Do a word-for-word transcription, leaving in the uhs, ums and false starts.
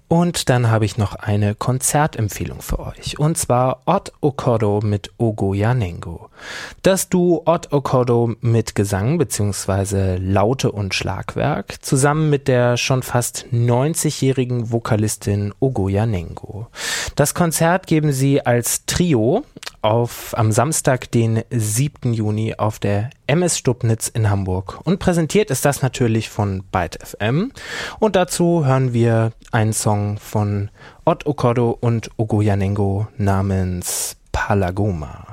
Und dann habe ich noch eine Konzertempfehlung für euch. Und zwar Ot Okodo mit Ogo Yanengo. Das Duo Ot Okodo mit Gesang bzw. Laute und Schlagwerk zusammen mit der schon fast neunzigjährigen Vokalistin Ogo Yanengo. Das Konzert geben sie als Trio auf am Samstag, den siebten Juni auf der M S Stubnitz in Hamburg. Und präsentiert ist das natürlich von Byte F M. Und dazu hören wir einen Song von Ot Okodo und Ogo Yanengo namens Palagoma.